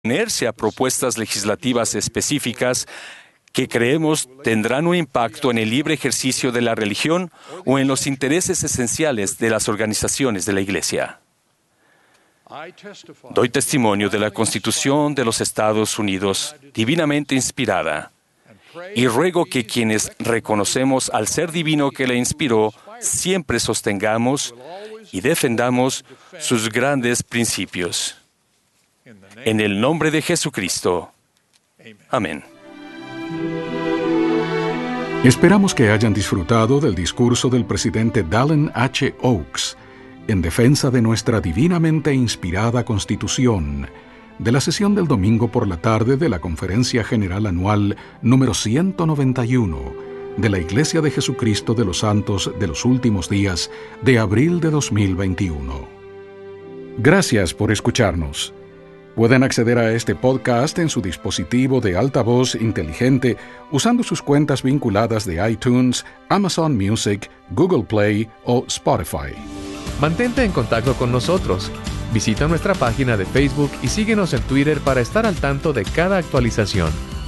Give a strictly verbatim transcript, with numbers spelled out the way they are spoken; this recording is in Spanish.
oponerse a propuestas legislativas específicas que creemos tendrán un impacto en el libre ejercicio de la religión o en los intereses esenciales de las organizaciones de la Iglesia. Doy testimonio de la Constitución de los Estados Unidos, divinamente inspirada, y ruego que quienes reconocemos al ser divino que la inspiró, siempre sostengamos y defendamos sus grandes principios. En el nombre de Jesucristo. Amén. Esperamos que hayan disfrutado del discurso del presidente Dallin H. Oaks en defensa de nuestra divinamente inspirada Constitución, de la sesión del domingo por la tarde de la Conferencia General Anual número ciento noventa y uno de la Iglesia de Jesucristo de los Santos de los Últimos Días de abril de dos mil veintiuno. Gracias por escucharnos. Pueden acceder a este podcast en su dispositivo de altavoz inteligente usando sus cuentas vinculadas de iTunes, Amazon Music, Google Play o Spotify. Mantente en contacto con nosotros. Visita nuestra página de Facebook y síguenos en Twitter para estar al tanto de cada actualización.